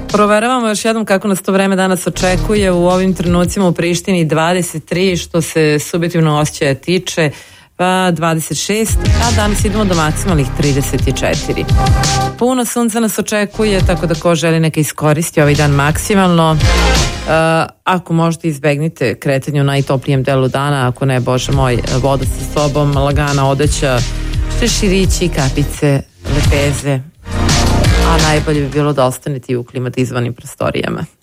Proveravamo još jednom kako nas to vreme danas očekuje. U ovim trenucima u Prištini 23, što se subjektivno osjećaja tiče, pa 26, a danas idemo do maksimalnih 34. Puno sunca nas očekuje, tako da ko želi neka iskoristi ovaj dan maksimalno. Ako možete, izbegnite kretanje u najtoplijem delu dana, ako ne, bože moj, voda sa sobom, lagana odeća, šeširići, kapice, lepeze, a najbolje bi bilo da ostanete i u klimatizovanim prostorijama.